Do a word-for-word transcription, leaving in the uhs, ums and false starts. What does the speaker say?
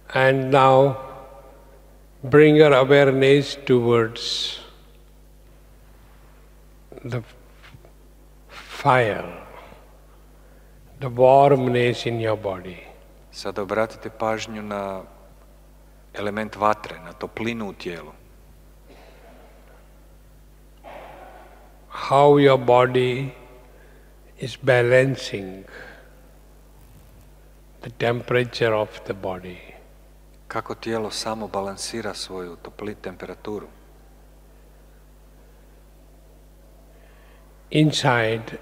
And now bring your awareness towards the fire, the warmness in your body. Sada obratite pažnju na element vatre, na toplinu u tijelu. How your body is balancing the temperature of the body. Kako tijelo samo balansira svoju topli temperaturu. Inside